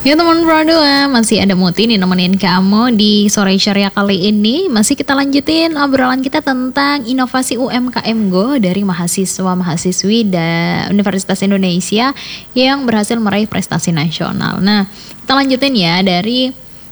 Ya teman Pro 2, masih ada Muti nih nemenin kamu di sore ceria kali ini. Masih kita lanjutin obrolan kita tentang inovasi UMKM Go dari mahasiswa-mahasiswi dan Universitas Indonesia yang berhasil meraih prestasi nasional. Nah, kita lanjutin ya dari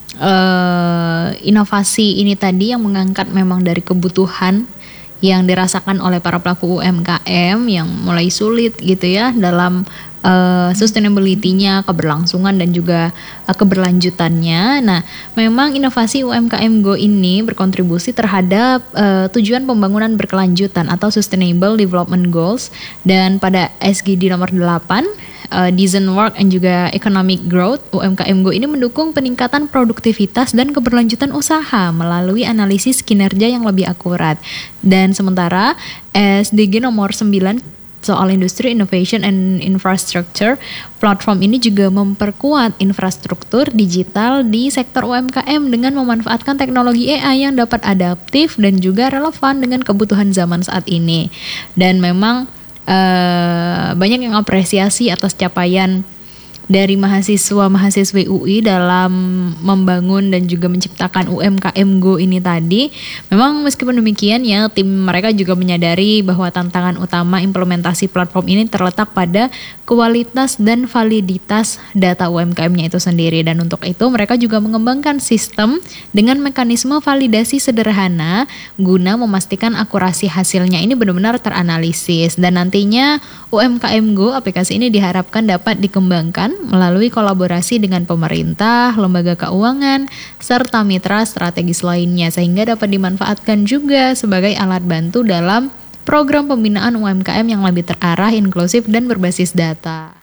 inovasi ini tadi yang mengangkat memang dari kebutuhan yang dirasakan oleh para pelaku UMKM yang mulai sulit gitu ya dalam sustainability-nya, keberlangsungan dan juga keberlanjutannya. Nah, memang inovasi UMKM Go ini berkontribusi terhadap tujuan pembangunan berkelanjutan atau Sustainable Development Goals, dan pada SDG nomor 8 Decent Work and juga Economic Growth, UMKM Go ini mendukung peningkatan produktivitas dan keberlanjutan usaha melalui analisis kinerja yang lebih akurat. Dan sementara SDG nomor 9 soal Industry Innovation and Infrastructure, platform ini juga memperkuat infrastruktur digital di sektor UMKM dengan memanfaatkan teknologi AI yang dapat adaptif dan juga relevan dengan kebutuhan zaman saat ini. Dan memang banyak yang apresiasi atas capaian dari mahasiswa-mahasiswi UI dalam membangun dan juga menciptakan UMKM Go ini tadi. Memang meskipun demikian ya, tim mereka juga menyadari bahwa tantangan utama implementasi platform ini terletak pada kualitas dan validitas data UMKM-nya itu sendiri. Dan untuk itu mereka juga mengembangkan sistem dengan mekanisme validasi sederhana guna memastikan akurasi hasilnya ini benar-benar teranalisis. Dan nantinya UMKM Go, aplikasi ini diharapkan dapat dikembangkan melalui kolaborasi dengan pemerintah, lembaga keuangan, serta mitra strategis lainnya, sehingga dapat dimanfaatkan juga sebagai alat bantu dalam program pembinaan UMKM yang lebih terarah, inklusif, dan berbasis data.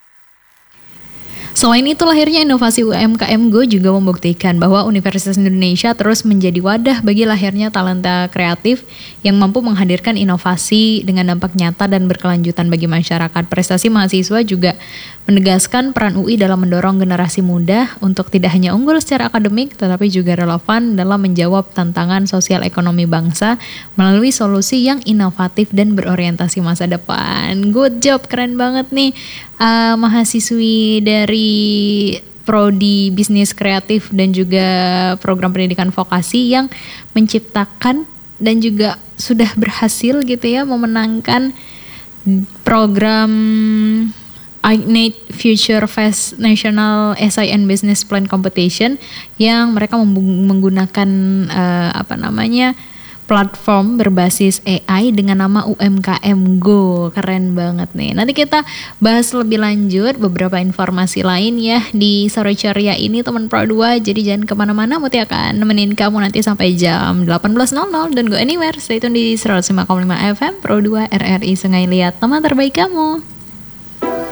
Selain itu, lahirnya inovasi UMKM Go juga membuktikan bahwa Universitas Indonesia terus menjadi wadah bagi lahirnya talenta kreatif yang mampu menghadirkan inovasi dengan dampak nyata dan berkelanjutan bagi masyarakat. Prestasi mahasiswa juga menegaskan peran UI dalam mendorong generasi muda untuk tidak hanya unggul secara akademik, tetapi juga relevan dalam menjawab tantangan sosial ekonomi bangsa melalui solusi yang inovatif dan berorientasi masa depan. Good job, keren banget nih mahasiswi dari Prodi Bisnis Kreatif dan juga program pendidikan vokasi yang menciptakan dan juga sudah berhasil gitu ya memenangkan program Ignite Future Fest National SIN Business Plan Competition yang mereka menggunakan platform berbasis AI dengan nama UMKM Go. Keren banget nih. Nanti kita bahas lebih lanjut beberapa informasi lain ya di sore ceria ini teman Pro 2. Jadi jangan kemana-mana, Muti akan nemenin kamu nanti sampai jam 18.00 dan go anywhere. Stay tune di 105,5 FM Pro 2 RRI Sungai Liat, teman terbaik kamu.